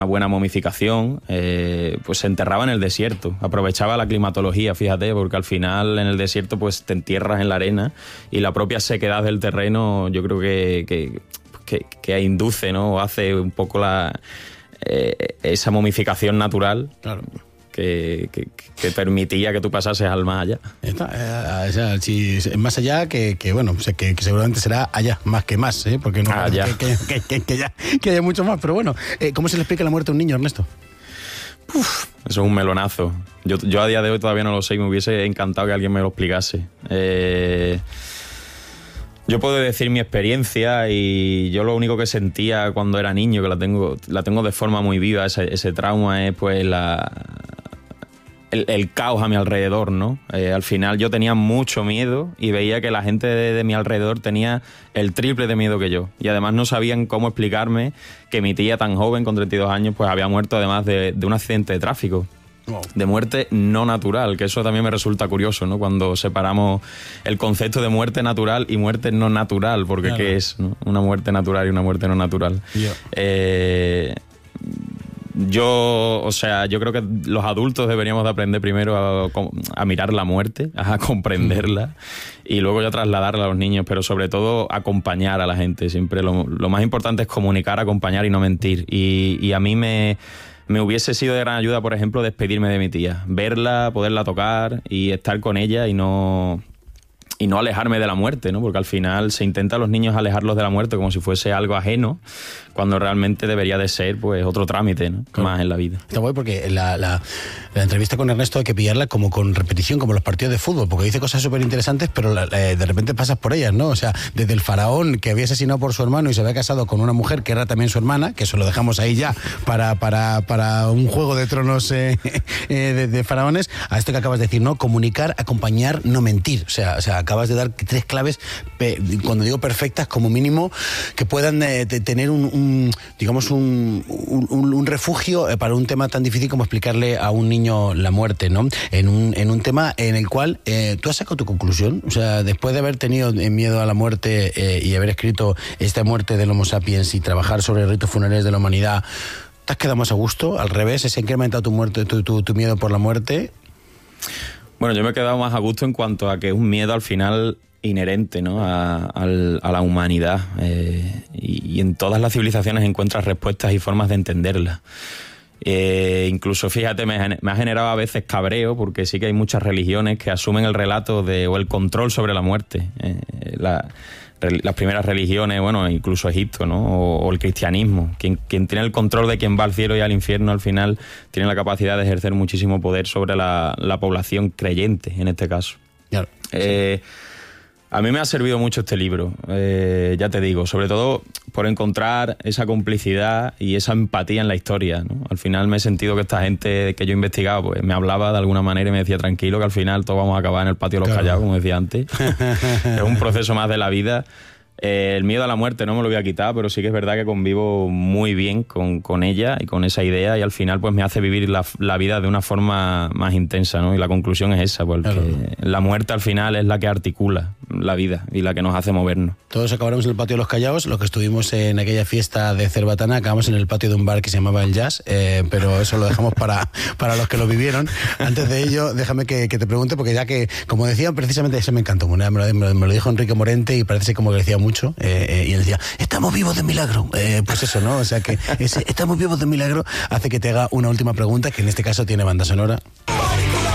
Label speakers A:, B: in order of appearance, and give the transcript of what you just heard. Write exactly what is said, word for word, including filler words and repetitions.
A: una buena momificación, eh, pues se enterraba en el desierto, aprovechaba la climatología, fíjate, porque al final en el desierto pues te entierras en la arena y la propia sequedad del terreno yo creo que, que, que, que induce, ¿no? O hace un poco la, eh, esa momificación natural. Claro. Que, que, que permitía que tú pasases al más allá.
B: Está, eh, o sea, si es más allá que, que bueno, que, que seguramente será allá más que más, ¿eh? Porque no
A: allá.
B: Que, que, que, que, ya, que haya mucho más. Pero bueno, eh, ¿cómo se le explica la muerte a un niño, Ernesto?
A: Uf, eso es un melonazo. Yo, yo a día de hoy todavía no lo sé y me hubiese encantado que alguien me lo explicase. Eh... Yo puedo decir mi experiencia y yo lo único que sentía cuando era niño, que la tengo, la tengo de forma muy viva, ese, ese trauma, es pues la, el, el caos a mi alrededor, ¿no? Eh, al final yo tenía mucho miedo y veía que la gente de, de mi alrededor tenía el triple de miedo que yo. Y además no sabían cómo explicarme que mi tía tan joven, con treinta y dos años, pues había muerto además de, de un accidente de tráfico. Wow. De muerte no natural, que eso también me resulta curioso, ¿no? Cuando separamos el concepto de muerte natural y muerte no natural, porque claro. ¿Qué es, no? Una muerte natural y una muerte no natural. Yeah. Eh, yo, o sea, yo creo que los adultos deberíamos de aprender primero a, a mirar la muerte, a comprenderla mm. y luego ya trasladarla a los niños, pero sobre todo acompañar a la gente. Siempre lo, lo más importante es comunicar, acompañar y no mentir. Y, y a mí me... Me hubiese sido de gran ayuda, por ejemplo, despedirme de mi tía, verla, poderla tocar y estar con ella y no, y no alejarme de la muerte, ¿no? Porque al final se intenta a los niños alejarlos de la muerte como si fuese algo ajeno, cuando realmente debería de ser pues otro trámite, ¿no? Claro. Más en la vida.
B: Está guay porque la, la, la entrevista con Ernesto hay que pillarla como con repetición, como los partidos de fútbol, porque dice cosas súper interesantes, pero la, la, de repente pasas por ellas, ¿no? O sea, desde el faraón que había asesinado por su hermano y se había casado con una mujer que era también su hermana, que eso lo dejamos ahí ya para, para, para un juego de tronos eh, eh, de, de faraones, a esto que acabas de decir, ¿no? Comunicar, acompañar, no mentir. O sea, o sea acabas de dar tres claves, cuando digo perfectas, como mínimo, que puedan eh, tener un, un Un, digamos un, un, un refugio para un tema tan difícil como explicarle a un niño la muerte, ¿no? En un, en un tema en el cual eh, tú has sacado tu conclusión, o sea, después de haber tenido miedo a la muerte eh, y haber escrito esta muerte del Homo sapiens y trabajar sobre ritos funerarios de la humanidad, ¿te has quedado más a gusto? Al revés, ¿has incrementado tu, muerte, tu, tu, tu miedo por la muerte?
A: Bueno, yo me he quedado más a gusto en cuanto a que es un miedo al final inherente, ¿no? a, a, a la humanidad eh, y, y en todas las civilizaciones encuentras respuestas y formas de entenderlas. Eh, incluso, fíjate, me, me ha generado a veces cabreo porque sí que hay muchas religiones que asumen el relato de, o el control sobre la muerte. Eh, la, las primeras religiones, bueno, incluso Egipto, ¿no? O, o el cristianismo. Quien, quien tiene el control de quien va al cielo y al infierno, al final tiene la capacidad de ejercer muchísimo poder sobre la, la población creyente, en este caso. Claro. Eh, A mí me ha servido mucho este libro, eh, ya te digo, sobre todo por encontrar esa complicidad y esa empatía en la historia, ¿no? Al final me he sentido que esta gente que yo he investigado pues me hablaba de alguna manera y me decía tranquilo que al final todos vamos a acabar en el patio de los claro. Callados, como decía antes. Es un proceso más de la vida. Eh, el miedo a la muerte no me lo voy a quitar, pero sí que es verdad que convivo muy bien con, con ella y con esa idea y al final pues me hace vivir la, la vida de una forma más intensa, ¿no? Y la conclusión es esa, porque claro. La muerte al final es la que articula la vida y la que nos hace movernos.
B: Todos acabaremos en el patio de los Callados, los que estuvimos en aquella fiesta de Cerbatana acabamos en el patio de un bar que se llamaba El Jazz, eh, pero eso lo dejamos para, para los que lo vivieron. Antes de ello, déjame que, que te pregunte, porque ya que, como decía, precisamente eso me encantó, me lo, me lo, me lo dijo Enrique Morente y parece como que decía mucho, eh, eh, y él decía, estamos vivos de milagro, eh, pues eso, ¿no? O sea que ese, estamos vivos de milagro hace que te haga una última pregunta, que en este caso tiene banda sonora.